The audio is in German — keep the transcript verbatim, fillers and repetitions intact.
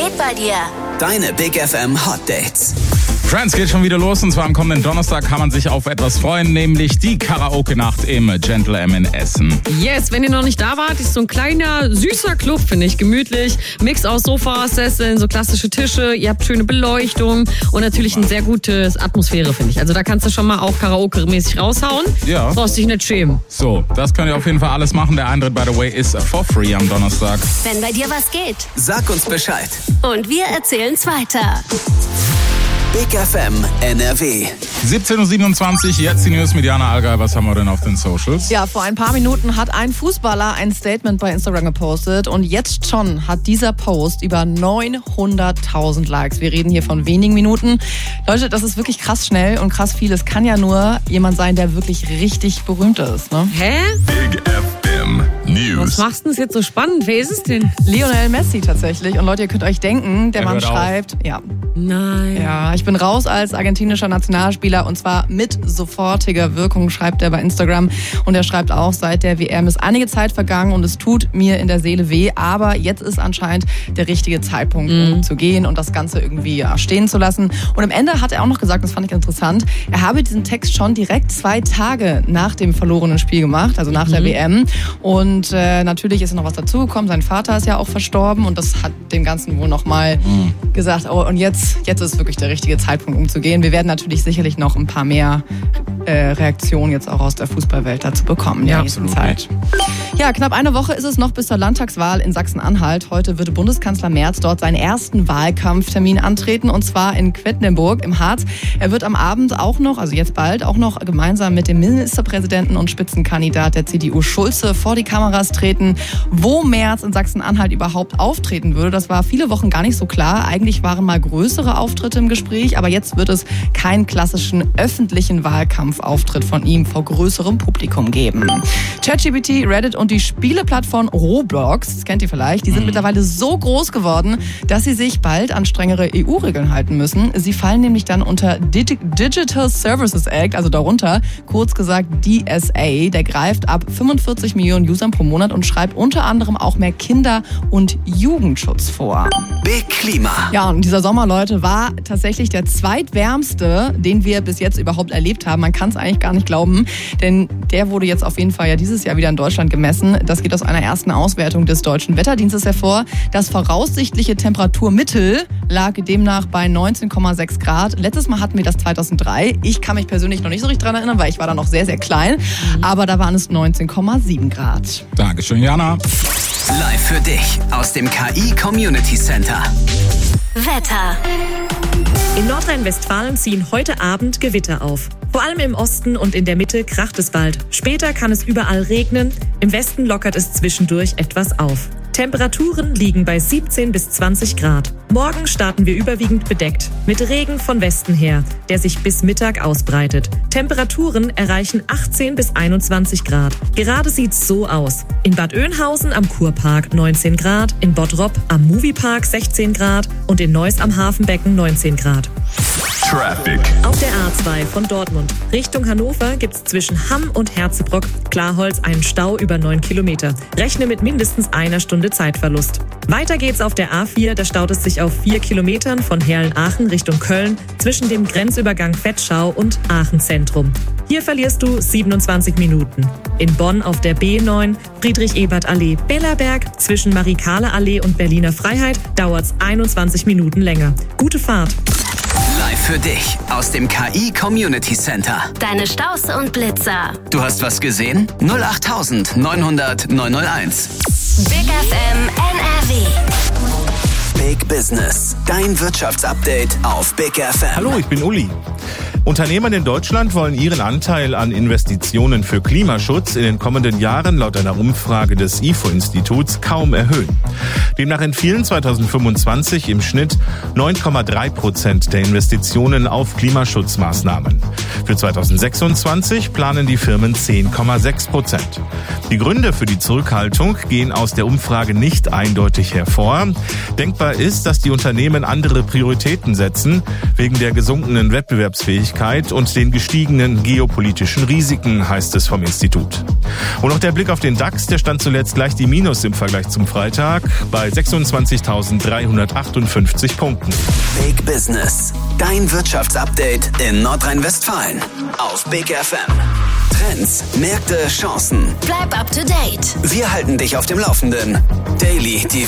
geht bei dir? Deine Big F M Hot Dates. Friends geht schon wieder los und zwar am kommenden Donnerstag kann man sich auf etwas freuen, nämlich die Karaoke-Nacht im Gentle M in Essen. Yes, wenn ihr noch nicht da wart, ist so ein kleiner, süßer Club, finde ich, gemütlich. Mix aus Sofas, Sesseln, so klassische Tische, ihr habt schöne Beleuchtung und natürlich eine sehr gute Atmosphäre, finde ich. Also da kannst du schon mal auch Karaoke-mäßig raushauen. Ja. Brauchst dich nicht schämen. So, das könnt ihr auf jeden Fall alles machen. Der Eintritt, by the way, ist for free am Donnerstag. Wenn bei dir was geht. Sag uns Bescheid. Und wir erzählen's weiter. Big F M N R W. siebzehn Uhr siebenundzwanzig, jetzt die News mit Jana Allgäu. Was haben wir denn auf den Socials? Ja, vor ein paar Minuten hat ein Fußballer ein Statement bei Instagram gepostet und jetzt schon hat dieser Post über neunhunderttausend Likes. Wir reden hier von wenigen Minuten. Leute, das ist wirklich krass schnell und krass viel. Es kann ja nur jemand sein, der wirklich richtig berühmt ist. Ne? Hä? Big F M News. Was machst du denn jetzt so spannend? Wer ist es denn? Lionel Messi tatsächlich. Und Leute, ihr könnt euch denken, der Er Mann hört auf. schreibt, ja, Nein. Ja, ich bin raus als argentinischer Nationalspieler und zwar mit sofortiger Wirkung, schreibt er bei Instagram. Und er schreibt auch, seit der W M ist einige Zeit vergangen und es tut mir in der Seele weh, aber jetzt ist anscheinend der richtige Zeitpunkt, um Mhm. zu gehen und das Ganze irgendwie ja, stehen zu lassen. Und am Ende hat er auch noch gesagt, das fand ich interessant, er habe diesen Text schon direkt zwei Tage nach dem verlorenen Spiel gemacht, also nach Mhm. der W M. Und äh, natürlich ist noch was dazugekommen, sein Vater ist ja auch verstorben und das hat dem Ganzen wohl nochmal mhm. gesagt, oh, und jetzt Jetzt ist wirklich der richtige Zeitpunkt, um zu gehen. Wir werden natürlich sicherlich noch ein paar mehr äh, Reaktionen jetzt auch aus der Fußballwelt dazu bekommen in der Ja, nächsten absolut. Zeit. Ja, knapp eine Woche ist es noch bis zur Landtagswahl in Sachsen-Anhalt. Heute wird Bundeskanzler Merz dort seinen ersten Wahlkampftermin antreten und zwar in Quedlinburg im Harz. Er wird am Abend auch noch, also jetzt bald, auch noch gemeinsam mit dem Ministerpräsidenten und Spitzenkandidat der C D U Schulze vor die Kameras treten. Wo Merz in Sachsen-Anhalt überhaupt auftreten würde, das war viele Wochen gar nicht so klar. Eigentlich waren mal größere Auftritte im Gespräch, aber jetzt wird es keinen klassischen öffentlichen Wahlkampfauftritt von ihm vor größerem Publikum geben. ChatGPT, Reddit und die Spieleplattform Roblox, das kennt ihr vielleicht, die sind mittlerweile so groß geworden, dass sie sich bald an strengere E U-Regeln halten müssen. Sie fallen nämlich dann unter Digi- Digital Services Act, also darunter, kurz gesagt D S A. Der greift ab fünfundvierzig Millionen Usern pro Monat und schreibt unter anderem auch mehr Kinder- und Jugendschutz vor. Big Klima. Ja, und dieser Sommer, Leute, war tatsächlich der zweitwärmste, den wir bis jetzt überhaupt erlebt haben. Man kann es eigentlich gar nicht glauben, denn der wurde jetzt auf jeden Fall ja dieses Jahr wieder in Deutschland gemessen. Das geht aus einer ersten Auswertung des Deutschen Wetterdienstes hervor. Das voraussichtliche Temperaturmittel lag demnach bei neunzehn Komma sechs Grad. Letztes Mal hatten wir das zweitausenddrei. Ich kann mich persönlich noch nicht so richtig dran erinnern, weil ich war da noch sehr, sehr klein. Aber da waren es neunzehn Komma sieben Grad. Dankeschön, Jana. Live für dich aus dem K I Community Center. Wetter. In Nordrhein-Westfalen ziehen heute Abend Gewitter auf. Vor allem im Osten und in der Mitte kracht es bald. Später kann es überall regnen. Im Westen lockert es zwischendurch etwas auf. Temperaturen liegen bei siebzehn bis zwanzig Grad. Morgen starten wir überwiegend bedeckt, mit Regen von Westen her, der sich bis Mittag ausbreitet. Temperaturen erreichen achtzehn bis einundzwanzig Grad. Gerade sieht's so aus. In Bad Oeynhausen am Kurpark neunzehn Grad, in Bottrop am Moviepark sechzehn Grad und in Neuss am Hafenbecken neunzehn Grad. Traffic. Auf der A zwei von Dortmund Richtung Hannover gibt's zwischen Hamm und Herzebrock Klarholz einen Stau über neun Kilometer. Rechne mit mindestens einer Stunde Zeitverlust. Weiter geht's auf der A vier, da staut es sich auf vier Kilometern von Herrlen-Aachen Richtung Köln zwischen dem Grenzübergang Vetschau und Aachen Zentrum. Hier verlierst du siebenundzwanzig Minuten. In Bonn auf der B neun Friedrich-Ebert-Allee Bellerberg zwischen Marikale-Allee und Berliner Freiheit dauert's einundzwanzig Minuten länger. Gute Fahrt. Live für dich aus dem K I Community Center. Deine Staus und Blitzer. Du hast was gesehen? null acht neunhundert neunhunderteins. Big F M N R W. Big Business. Dein Wirtschaftsupdate auf Big F M. Hallo, ich bin Uli. Unternehmen in Deutschland wollen ihren Anteil an Investitionen für Klimaschutz in den kommenden Jahren laut einer Umfrage des I F O-Instituts kaum erhöhen. Demnach entfielen zweitausendfünfundzwanzig im Schnitt neun Komma drei Prozent der Investitionen auf Klimaschutzmaßnahmen. Für zweitausendsechsundzwanzig planen die Firmen zehn Komma sechs Prozent. Die Gründe für die Zurückhaltung gehen aus der Umfrage nicht eindeutig hervor. Denkbar ist, dass die Unternehmen andere Prioritäten setzen, wegen der gesunkenen Wettbewerbsfähigkeit Unabhängigkeit und den gestiegenen geopolitischen Risiken, heißt es vom Institut. Und noch der Blick auf den DAX, der stand zuletzt leicht im Minus im Vergleich zum Freitag bei sechsundzwanzigtausenddreihundertachtundfünfzig Punkten. Big Business. Dein Wirtschaftsupdate in Nordrhein-Westfalen. Auf Big F M. Trends, Märkte, Chancen. Bleib up to date. Wir halten dich auf dem Laufenden. Daily, die